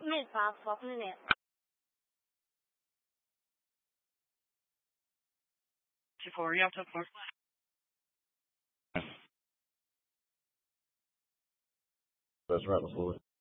ไม่Firefox นี่แหละ Chief, you have to force. That's right before.